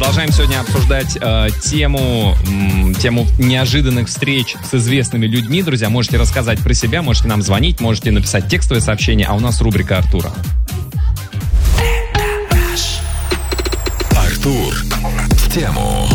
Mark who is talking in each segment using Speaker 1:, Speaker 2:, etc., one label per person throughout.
Speaker 1: Продолжаем сегодня обсуждать тему неожиданных встреч с известными людьми. Друзья, можете рассказать про себя, можете нам звонить, можете написать текстовое сообщение, а у нас рубрика Артура.
Speaker 2: Артур в тему.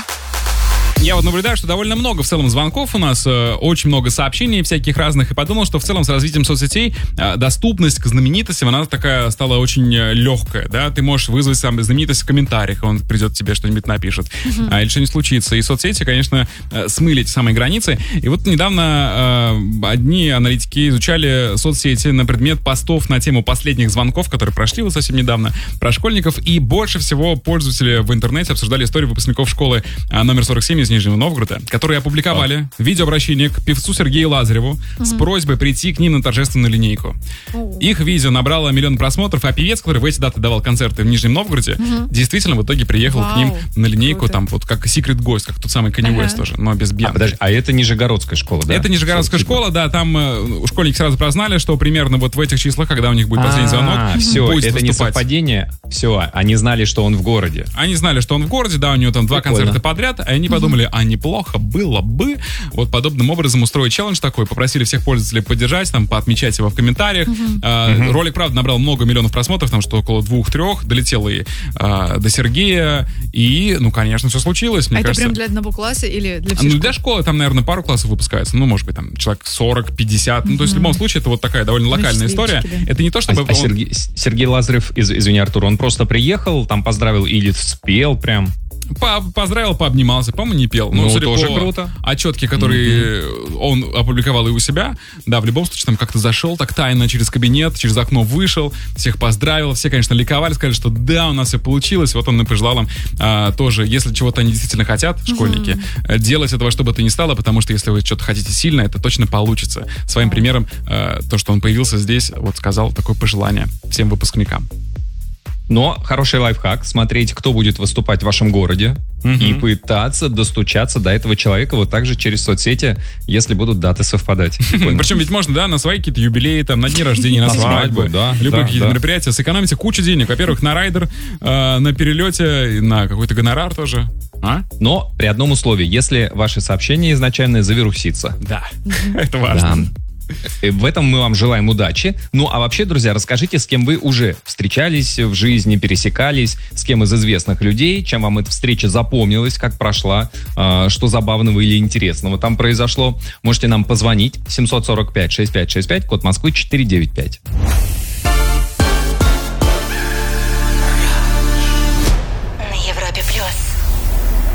Speaker 3: Я вот наблюдаю, что довольно много в целом звонков у нас, очень много сообщений всяких разных, и подумал, что в целом с развитием соцсетей доступность к знаменитостям, она такая стала очень легкая, да, ты можешь вызвать сам знаменитость в комментариях, он придет тебе что-нибудь напишет, или что-нибудь случится, и соцсети, конечно, смыли эти самые границы, и вот недавно одни аналитики изучали соцсети на предмет постов на тему последних звонков, которые прошли вот совсем недавно, про школьников, и больше всего пользователи в интернете обсуждали историю выпускников школы номер 47 из Нижнего Новгорода, которые опубликовали видеообращение к певцу Сергею Лазареву с просьбой прийти к ним на торжественную линейку. Их видео набрало 1 миллион просмотров, а певец, который в эти даты давал концерты в Нижнем Новгороде, действительно в итоге приехал к ним на линейку, круто. Там вот как секрет-гость, как тот самый Kanye West тоже, но без Бьянки.
Speaker 1: Подожди, а это Нижегородская школа, да?
Speaker 3: Это Нижегородская школа, да, там школьники сразу прознали, что примерно вот в этих числах, когда у них будет последний звонок,
Speaker 1: все,
Speaker 3: будет
Speaker 1: это
Speaker 3: выступать.
Speaker 1: Не совпадение, все, они знали, что он в городе.
Speaker 3: Они знали, что он в городе, да, у него там 2 концерта подряд, а они подумали, а неплохо было бы вот подобным образом устроить челлендж такой, попросили всех пользователей поддержать, там, поотмечать его в комментариях. Ролик, правда, набрал много миллионов просмотров, там, что около 2-3, долетел и до Сергея, и, ну, конечно, все случилось, мне кажется.
Speaker 4: Это прям для одного класса или для всей школы?
Speaker 3: Для школы там, наверное, пару классов выпускается, ну, может быть, там, человек 40-50, ну, то есть в любом случае это вот такая довольно локальная история. Да. Это не то, чтобы...
Speaker 1: Сергей Лазарев, извини, Артур, он просто приехал, там поздравил или спел прям...
Speaker 3: Поздравил, пообнимался, по-моему, не пел.
Speaker 1: Ну, тоже круто.
Speaker 3: Отчетки, которые он опубликовал и у себя, да, в любом случае, там как-то зашел так тайно через кабинет, через окно вышел, всех поздравил, все, конечно, ликовали, сказали, что да, у нас все получилось. Вот он и пожелал им тоже, если чего-то они действительно хотят, школьники, делать этого, что бы то ни стало, потому что если вы что-то хотите сильно, это точно получится. Своим примером, то, что он появился здесь, вот сказал такое пожелание всем выпускникам.
Speaker 1: Но хороший лайфхак — смотреть, кто будет выступать в вашем городе, и пытаться достучаться до этого человека вот так же через соцсети, если будут даты совпадать.
Speaker 3: Причем ведь можно, да, на свои какие-то юбилеи, там, на дни рождения, на свадьбу, любые какие-то мероприятия, сэкономите кучу денег. Во-первых, на райдер, на перелете, на какой-то гонорар тоже.
Speaker 1: Но при одном условии, если ваше сообщение изначально завирусится.
Speaker 3: Да, это важно.
Speaker 1: В этом мы вам желаем удачи. Ну, а вообще, друзья, расскажите, с кем вы уже встречались в жизни, пересекались, с кем из известных людей, чем вам эта встреча запомнилась, как прошла, что забавного или интересного там произошло. Можете нам позвонить 745-6565, код Москвы 495.
Speaker 5: На Европе Плюс.